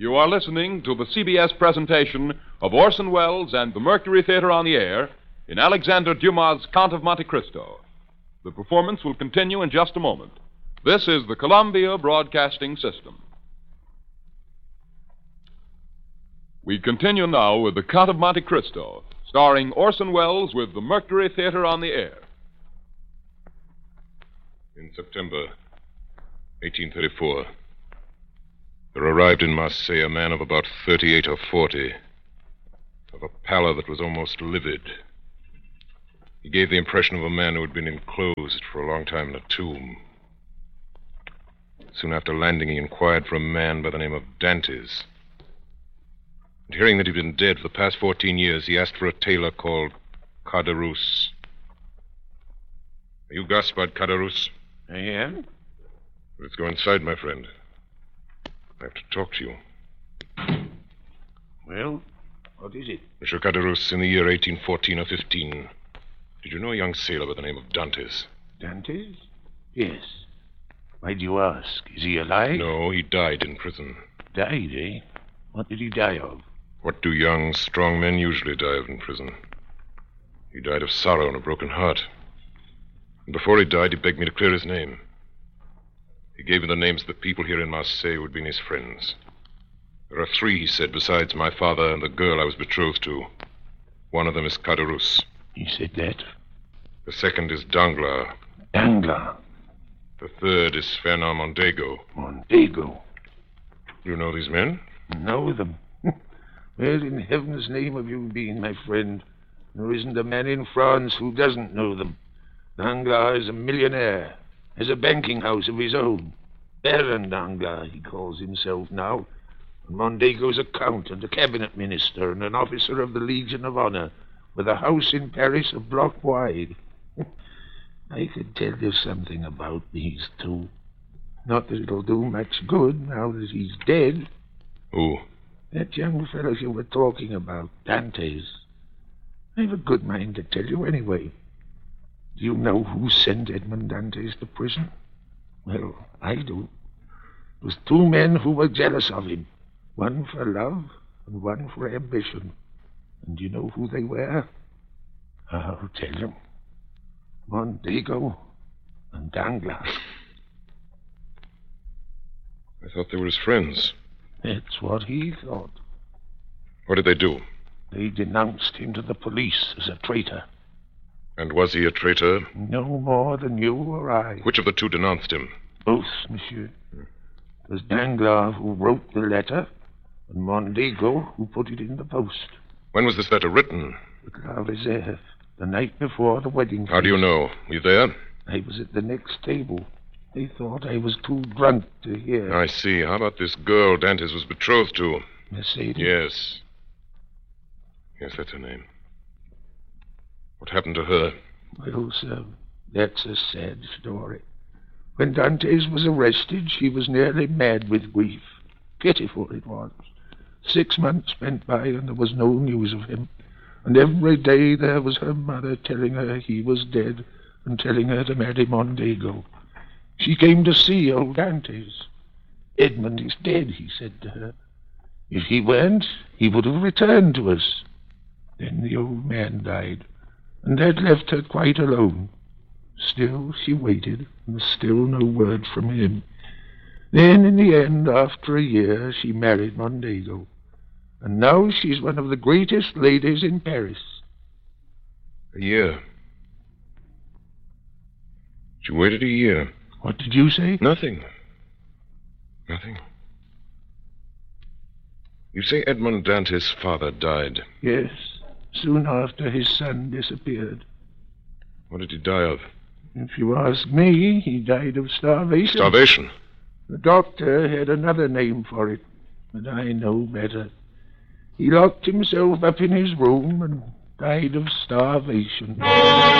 You are listening to the CBS presentation of Orson Welles and the Mercury Theater on the Air in Alexander Dumas' Count of Monte Cristo. The performance will continue in just a moment. This is the Columbia Broadcasting System. We continue now with the Count of Monte Cristo, starring Orson Welles with the Mercury Theater on the Air. In September 1834, there arrived in Marseille a man of about 38 or 40, of a pallor that was almost livid. He gave the impression of a man who had been enclosed for a long time in a tomb. Soon after landing, he inquired for a man by the name of Dantes. And hearing that he'd been dead for the past 14 years, he asked for a tailor called Caderousse. Are you Gaspard Caderousse? I am. Let's go inside, my friend. I have to talk to you. Well, what is it? Monsieur Caderousse, in the year 1814 or 15, did you know a young sailor by the name of Dantes? Dantes? Yes. Why do you ask? Is he alive? No, he died in prison. Died, eh? What did he die of? What do young, strong men usually die of in prison? He died of sorrow and a broken heart. And before he died, he begged me to clear his name. He gave me the names of the people here in Marseille who had been his friends. There are 3, he said, besides my father and the girl I was betrothed to. One of them is Caderousse. He said that? The second is Danglars. Danglars? The third is Fernand Mondego. Mondego? You know these men? Know them? Where in heaven's name have you been, my friend? There isn't a man in France who doesn't know them. Danglars is a millionaire. Has a banking house of his own. Baron Danglars, he calls himself now. And Mondego's a count and a cabinet minister and an officer of the Legion of Honor, with a house in Paris a block wide. I could tell you something about these 2. Not that it'll do much good now that he's dead. Who? That young fellow you were talking about, Dantes. I've a good mind to tell you anyway. Do you know who sent Edmond Dantes to prison? Well, I do. It was 2 men who were jealous of him. One for love and one for ambition. And do you know who they were? I'll tell you. Mondego and Danglars. I thought they were his friends. That's what he thought. What did they do? They denounced him to the police as a traitor. And was he a traitor? No more than you or I. Which of the 2 denounced him? Both, monsieur. It was Danglars who wrote the letter, and Mondego who put it in the post. When was this letter written? At La Réserve, the night before the wedding. How do you know? Were you there? I was at the next table. They thought I was too drunk to hear. I see. How about this girl Dantes was betrothed to? Mercedes? Yes. Yes, that's her name. What happened to her? Well, sir, that's a sad story. When Dantes was arrested, she was nearly mad with grief. Pitiful it was. 6 months went by and there was no news of him. And every day there was her mother telling her he was dead and telling her to marry Mondego. She came to see old Dantes. Edmond is dead, he said to her. If he weren't, he would have returned to us. Then the old man died, and that left her quite alone. Still she waited, and still no word from him. Then, in the end, after a year, she married Mondego. And now she's one of the greatest ladies in Paris. A year? She waited a year. What did you say? Nothing. Nothing. You say Edmond Dantes' father died? Yes, soon after his son disappeared. What did he die of? If you ask me, he died of starvation. Starvation? The doctor had another name for it, but I know better. He locked himself up in his room and died of starvation.